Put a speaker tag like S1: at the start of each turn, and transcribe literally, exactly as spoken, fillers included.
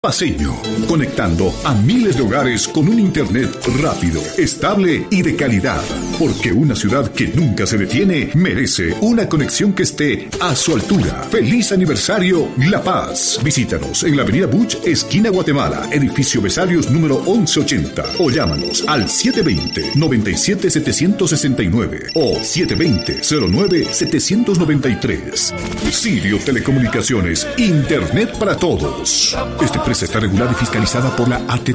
S1: Paceño, conectando a miles de hogares con un internet rápido, estable y de calidad. Porque una ciudad que nunca se detiene merece una conexión que esté a su altura. ¡Feliz aniversario, La Paz! Visítanos en la avenida Buch, esquina Guatemala, edificio Besarios número once ochenta. O llámanos al siete dos cero, nueve siete siete seis nueve o siete dos cero, cero nueve siete nueve tres. Sirio Telecomunicaciones, Internet para todos. Este empresa está regulada y fiscalizada por la A T